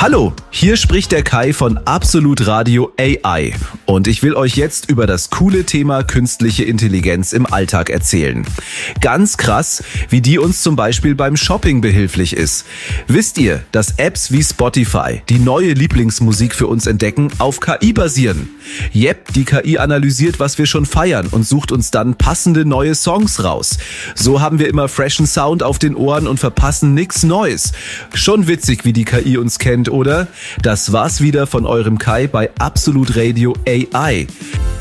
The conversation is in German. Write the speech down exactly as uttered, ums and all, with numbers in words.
Hallo, hier spricht der Kai von Absolut Radio A I und ich will euch jetzt über das coole Thema künstliche Intelligenz im Alltag erzählen. Ganz krass, wie die uns zum Beispiel beim Shopping behilflich ist. Wisst ihr, dass Apps wie Spotify, die neue Lieblingsmusik für uns entdecken, auf K I basieren? Yep, die K I analysiert, was wir schon feiern und sucht uns dann passende neue Songs raus. So haben wir immer freshen Sound auf den Ohren und verpassen nix Neues. Schon witzig, wie die K I uns kennt, oder? Das war's wieder von eurem Kai bei Absolut Radio A I.